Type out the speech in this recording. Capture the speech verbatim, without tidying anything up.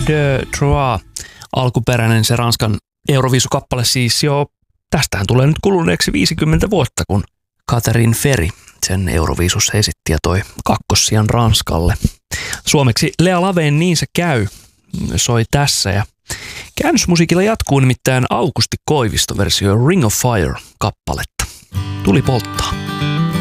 de Trois, alkuperäinen se Ranskan Euroviisukappale siis jo. Tästähän tulee nyt kuluneeksi viisikymmentä vuotta, kun Catherine Ferry sen Euroviisussa esitti ja toi kakkossijan Ranskalle. Suomeksi Lea Laveen Niin se käy soi tässä ja käännösmusiikilla jatkuu nimittäin Aukusti Koivisto versio Ring of Fire -kappaletta. Tuli polttaa.